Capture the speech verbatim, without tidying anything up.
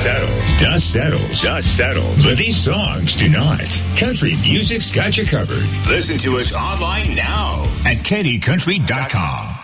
settles. Dust settles. Dust settles. But these songs do not. Country music's got you covered. Listen to us online now at Katy Country dot com.